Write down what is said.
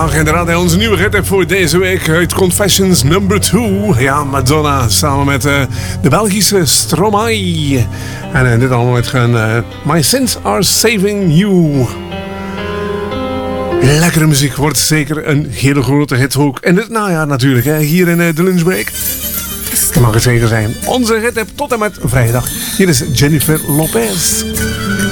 vrijdag inderdaad onze nieuwe hit voor deze week uit Confessions number 2. Ja, Madonna samen met de Belgische Stromae. En dit allemaal met My Sins Are Saving You. Lekkere muziek, wordt zeker een hele grote hit ook. En dit najaar natuurlijk, hier in de lunchbreak. Dat mag het zeker zijn. Onze hit tot en met vrijdag. Hier is Jennifer Lopez.